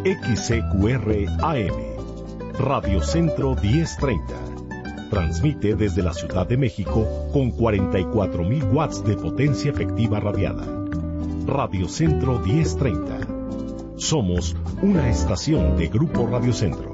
XCQR AM, Radio Centro 1030. Transmite desde la Ciudad de México con 44,000 watts de potencia efectiva radiada. Radio Centro 1030. Somos una estación de Grupo Radio Centro.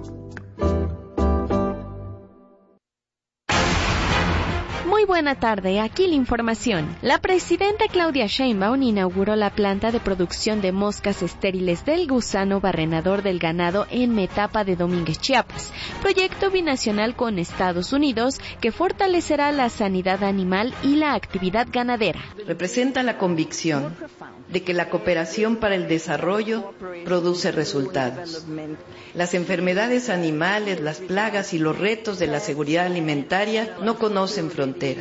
Muy buena tarde, aquí la información. La presidenta Claudia Sheinbaum inauguró la planta de producción de moscas estériles del gusano barrenador del ganado en Metapa de Domínguez, Chiapas, proyecto binacional con Estados Unidos que fortalecerá la sanidad animal y la actividad ganadera. Representa la convicción de que la cooperación para el desarrollo produce resultados. Las enfermedades animales, las plagas y los retos de la seguridad alimentaria no conocen fronteras.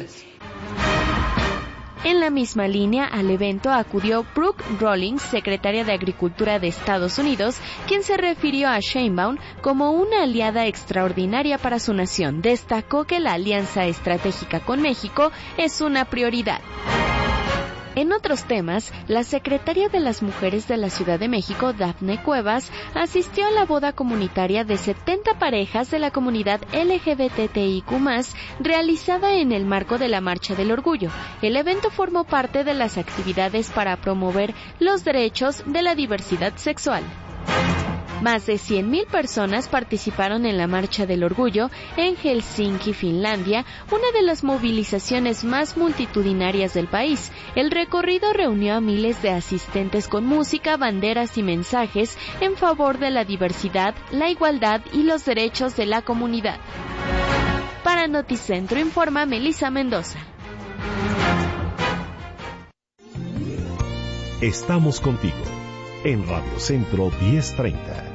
En la misma línea, al evento acudió Brooke Rollins, secretaria de Agricultura de Estados Unidos, quien se refirió a Sheinbaum como una aliada extraordinaria para su nación. Destacó que la alianza estratégica con México es una prioridad. En otros temas, la secretaria de las Mujeres de la Ciudad de México, Dafne Cuevas, asistió a la boda comunitaria de 70 parejas de la comunidad LGBTIQ+, realizada en el marco de la Marcha del Orgullo. El evento formó parte de las actividades para promover los derechos de la diversidad sexual. Más de 100,000 personas participaron en la Marcha del Orgullo en Helsinki, Finlandia, una de las movilizaciones más multitudinarias del país. El recorrido reunió a miles de asistentes con música, banderas y mensajes en favor de la diversidad, la igualdad y los derechos de la comunidad. Para Noticentro informa Melissa Mendoza. Estamos contigo en Radio Centro 1030.